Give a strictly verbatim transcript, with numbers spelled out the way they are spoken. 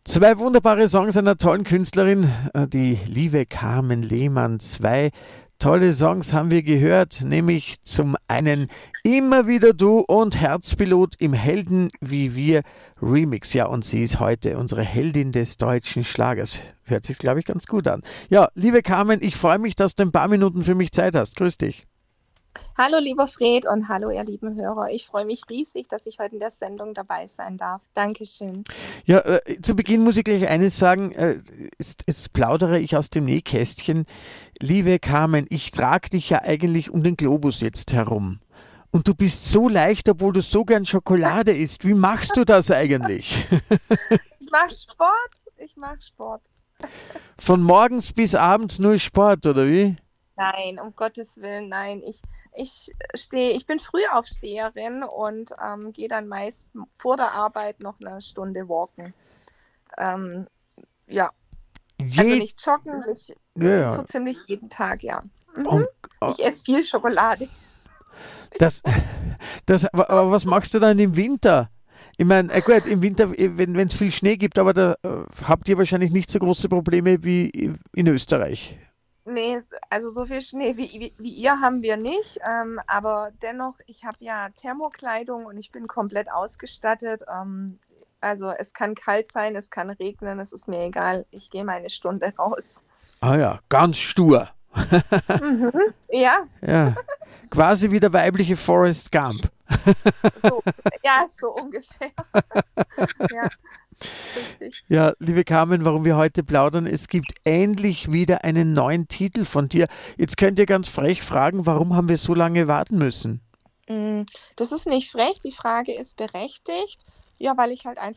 Zwei wunderbare Songs einer tollen Künstlerin, äh, die liebe Carmen Lehmann. Zwei tolle Songs haben wir gehört, nämlich zum einen Immer wieder du und Herzpilot im Helden wie wir Remix. Ja, und sie ist heute unsere Heldin des deutschen Schlagers. Hört sich, glaube ich, ganz gut an. Ja, liebe Carmen, ich freue mich, dass du ein paar Minuten für mich Zeit hast. Grüß dich. Hallo lieber Fred und hallo ihr lieben Hörer. Ich freue mich riesig, dass ich heute in der Sendung dabei sein darf. Dankeschön. Ja, äh, zu Beginn muss ich gleich eines sagen. Äh, jetzt, jetzt plaudere ich aus dem Nähkästchen. Liebe Carmen, ich trage dich ja eigentlich um den Globus jetzt herum. Und du bist so leicht, obwohl du so gern Schokolade isst. Wie machst du das eigentlich? Ich mache Sport. Ich mache Sport. Von morgens bis abends nur Sport, oder wie? Nein, um Gottes Willen, nein. Ich, ich stehe, ich bin Frühaufsteherin und ähm, gehe dann meist vor der Arbeit noch eine Stunde walken. Ähm, ja, also Je, nicht joggen, ich, ja, so ja. ziemlich jeden Tag, ja. Mhm. Und, äh, Ich esse viel Schokolade. das, das, aber aber was machst du dann im Winter? Ich meine, äh gut, im Winter, äh, wenn es viel Schnee gibt, aber da äh, habt ihr wahrscheinlich nicht so große Probleme wie in Österreich. Nee, also so viel Schnee wie, wie, wie ihr haben wir nicht, ähm, aber dennoch, ich habe ja Thermokleidung und ich bin komplett ausgestattet. Ähm, also es kann kalt sein, es kann regnen, es ist mir egal. Ich gehe meine Stunde raus. Ah ja, ganz stur. Mhm. Ja, Ja, quasi wie der weibliche Forrest Gump. so, ja, so ungefähr. Ja, richtig. Ja, liebe Carmen, warum wir heute plaudern, es gibt endlich wieder einen neuen Titel von dir. Jetzt könnt ihr ganz frech fragen, warum haben wir so lange warten müssen? Mm, Das ist nicht frech, die Frage ist berechtigt. Ja, weil ich halt einfach